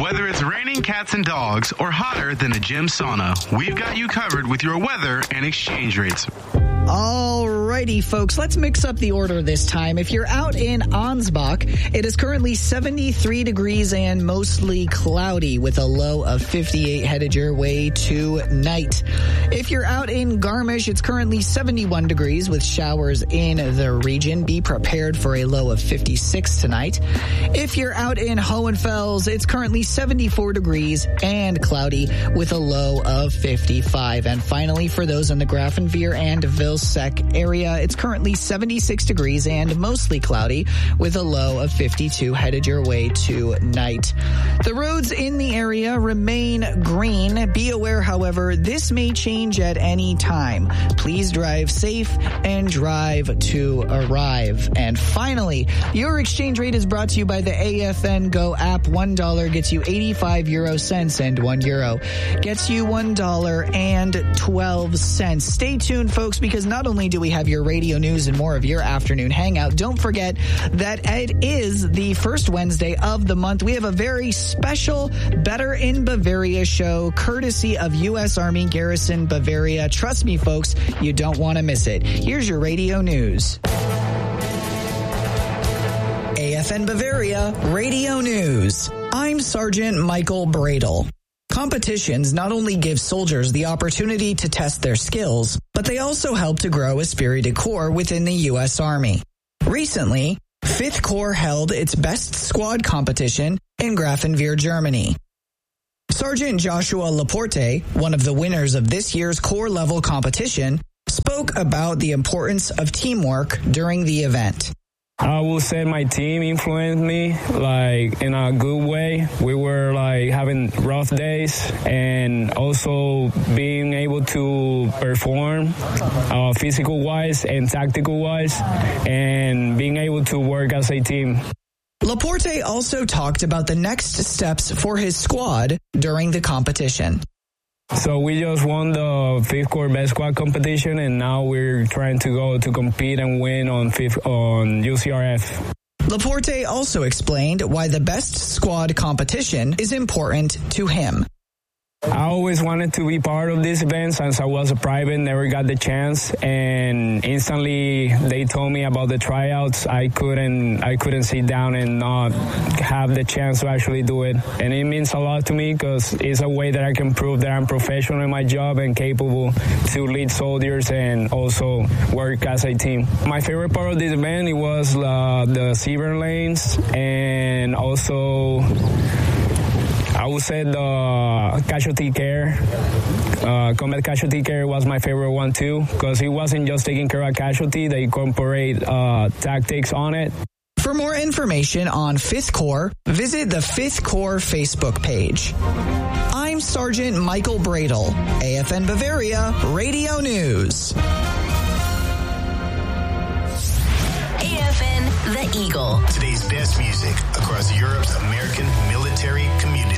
Whether it's raining cats and dogs or hotter than a gym sauna, we've got you covered with your weather and exchange rates. Alrighty, folks, let's mix up the order this time. If you're out in Ansbach, it is currently 73 degrees and mostly cloudy with a low of 58 headed your way tonight. If you're out in Garmisch, it's currently 71 degrees with showers in the region. Be prepared for a low of 56 tonight. If you're out in Hohenfels, it's currently 74 degrees and cloudy with a low of 55. And finally, for those in the Grafenwehr and Vilseck area, it's currently 76 degrees and mostly cloudy with a low of 52 headed your way tonight. The roads in the area remain green. Be aware, however, this may change at any time. Please drive safe and drive to arrive. And finally, your exchange rate is brought to you by the AFN Go app. $1 gets you 85 euro cents and €1 gets you $1.12. Stay tuned, folks, because not only do we have your radio news and more of your afternoon hangout, don't forget that it is the first Wednesday of the month. We have a very special Better in Bavaria show, courtesy of U.S. Army Garrison Bavaria. Trust me, folks, you don't want to miss it. Here's your radio news. AFN Bavaria Radio News. I'm Sergeant Michael Bradle. Competitions not only give soldiers the opportunity to test their skills, but they also help to grow a spirited corps within the U.S. Army. Recently, 5th Corps held its Best Squad competition in Grafenwehr, Germany. Sergeant Joshua Laporte, one of the winners of this year's corps-level competition, spoke about the importance of teamwork during the event. I will say my team influenced me, in a good way. We were, having rough days and also being able to perform physical-wise and tactical-wise and being able to work as a team. Laporte also talked about the next steps for his squad during the competition. So we just won the 5th Corps Best Squad competition, and now we're trying to go to compete and win on UCRF. Laporte also explained why the Best Squad competition is important to him. I always wanted to be part of this event since I was a private, never got the chance, and instantly they told me about the tryouts. I couldn't sit down and not have the chance to actually do it. And it means a lot to me because it's a way that I can prove that I'm professional in my job and capable to lead soldiers and also work as a team. My favorite part of this event, it was the Severn lanes and also I would say the casualty care, combat casualty care was my favorite one too, because it wasn't just taking care of casualty, they incorporate tactics on it. For more information on 5th Corps, visit the 5th Corps Facebook page. I'm Sergeant Michael Bradle, AFN Bavaria Radio News. AFN The Eagle. Today's best music across Europe's American military community.